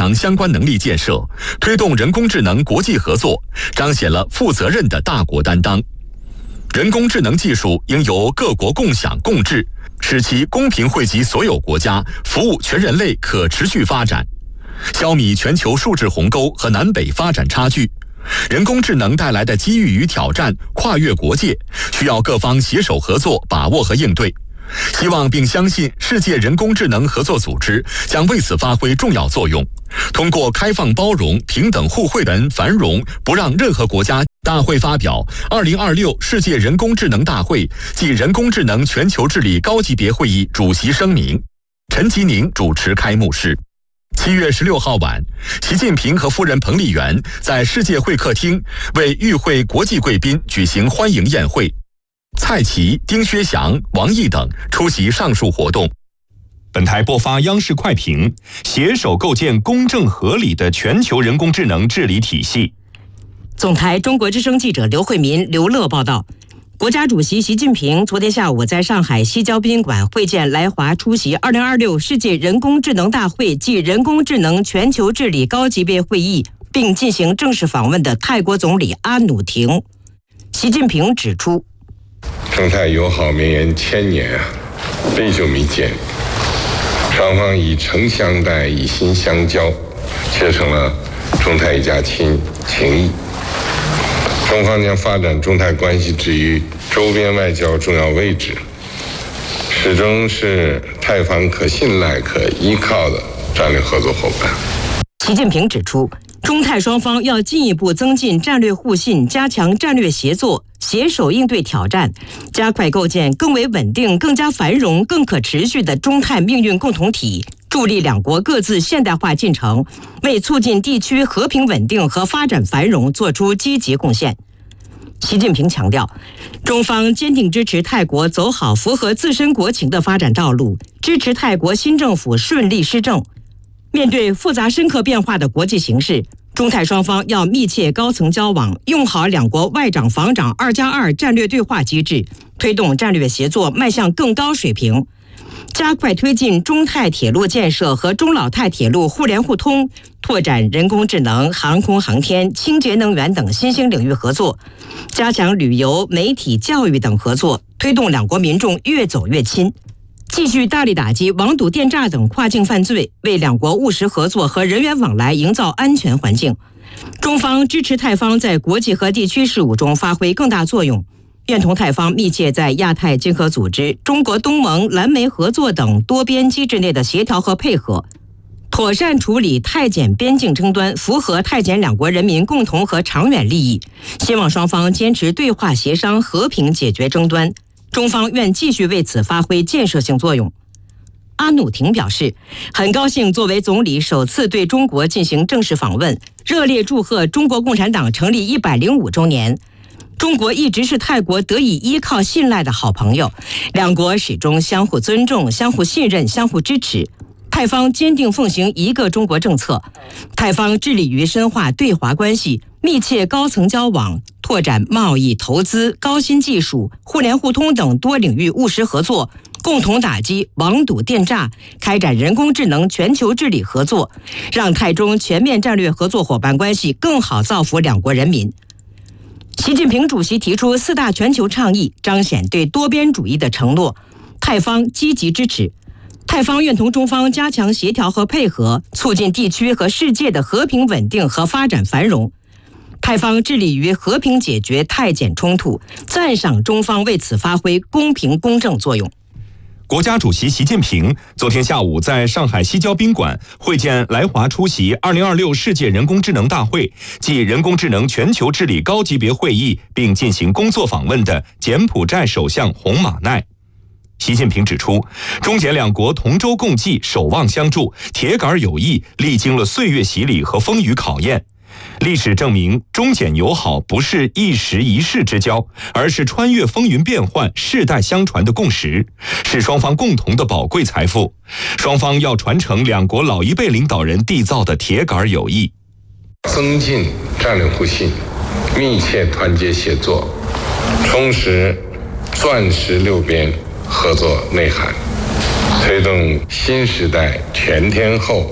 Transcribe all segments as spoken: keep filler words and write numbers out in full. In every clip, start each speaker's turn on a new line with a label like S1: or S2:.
S1: 强相关能力建设，推动人工智能国际合作，彰显了负责任的大国担当。人工智能技术应由各国共享共治，使其公平惠及所有国家，服务全人类可持续发展，消弭全球数字鸿沟和南北发展差距。人工智能带来的机遇与挑战跨越国界，需要各方携手合作，把握和应对。希望并相信世界人工智能合作组织将为此发挥重要作用，通过开放包容、平等互惠的繁荣，不让任何国家。大会发表二零二六世界人工智能大会暨人工智能全球治理高级别会议主席声明，陈吉宁主持开幕式。七月十六号晚，习近平和夫人彭丽媛在世界会客厅为与会国际贵宾举行欢迎宴会，蔡奇、丁薛祥、王毅等出席上述活动。
S2: 本台播发央视快评：携手构建公正合理的全球人工智能治理体系。
S3: 总台中国之声记者刘慧民、刘乐报道，国家主席习近平昨天下午在上海西郊宾馆会见来华出席二零二六世界人工智能大会暨人工智能全球治理高级别会议，并进行正式访问的泰国总理阿努廷。习近平指出，
S4: 中泰友好绵延千年啊，历久弥坚，双方以诚相待，以心相交，结成了中泰一家亲情谊。中方将发展中泰关系置于周边外交重要位置，始终是泰方可信赖、可依靠的战略合作伙伴。
S3: 习近平指出，中泰双方要进一步增进战略互信，加强战略协作，携手应对挑战，加快构建更为稳定、更加繁荣、更可持续的中泰命运共同体，助力两国各自现代化进程，为促进地区和平稳定和发展繁荣做出积极贡献。习近平强调，中方坚定支持泰国走好符合自身国情的发展道路，支持泰国新政府顺利施政。面对复杂深刻变化的国际形势，中泰双方要密切高层交往，用好两国外长防长二加二战略对话机制，推动战略协作迈向更高水平，加快推进中泰铁路建设和中老泰铁路互联互通，拓展人工智能、航空航天、清洁能源等新兴领域合作，加强旅游、媒体、教育等合作，推动两国民众越走越亲。继续大力打击网赌电诈等跨境犯罪，为两国务实合作和人员往来营造安全环境。中方支持泰方在国际和地区事务中发挥更大作用，愿同泰方密切在亚太经合组织、中国东盟、蓝莓合作等多边机制内的协调和配合，妥善处理泰柬边境争端，符合泰柬两国人民共同和长远利益。希望双方坚持对话协商，和平解决争端。中方愿继续为此发挥建设性作用。阿努廷表示，很高兴作为总理首次对中国进行正式访问，热烈祝贺中国共产党成立一百零五周年。中国一直是泰国得以依靠信赖的好朋友，两国始终相互尊重、相互信任、相互支持。泰方坚定奉行一个中国政策，泰方致力于深化对华关系，密切高层交往，拓展贸易、投资、高新技术、互联互通等多领域务实合作，共同打击网赌电诈，开展人工智能全球治理合作，让泰中全面战略合作伙伴关系更好造福两国人民。习近平主席提出四大全球倡议，彰显对多边主义的承诺，泰方积极支持。泰方愿同中方加强协调和配合，促进地区和世界的和平稳定和发展繁荣。泰方致力于和平解决泰柬冲突，赞赏中方为此发挥公平公正作用。
S2: 国家主席习近平昨天下午在上海西郊宾馆会见来华出席二零二六世界人工智能大会暨人工智能全球治理高级别会议，并进行工作访问的柬埔寨首相洪马奈。习近平指出，中柬两国同舟共济、守望相助，铁杆友谊历经了岁月洗礼和风雨考验。历史证明，中柬友好不是一时一世之交，而是穿越风云变幻、世代相传的共识，是双方共同的宝贵财富。双方要传承两国老一辈领导人缔造的铁杆友谊，
S4: 增进战略互信，密切团结协作，充实钻石六边合作内涵，推动新时代全天候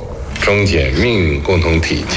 S4: 终结命运共同体